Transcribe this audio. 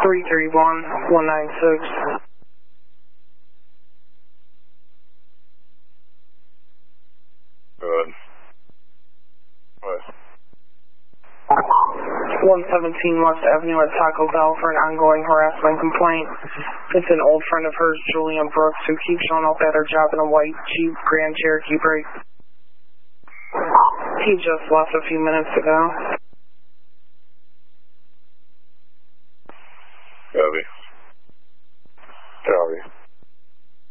331-196. Good. What? 117 West Avenue at Taco Bell for an ongoing harassment complaint. It's an old friend of hers, Julia Brooks, who keeps showing up at her job in a white Jeep Grand Cherokee break. He just left a few minutes ago.